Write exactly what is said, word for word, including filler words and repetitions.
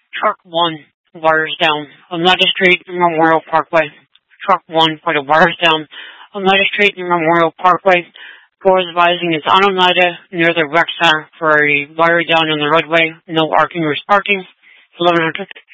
Truck one, wires down. Oneida Street, Memorial Parkway. Truck one, put the wires down. Oneida Street, Memorial Parkway. Go advising is on Oneida near the rec center for a wire down on the roadway. No arcing or sparking. eleven hundred.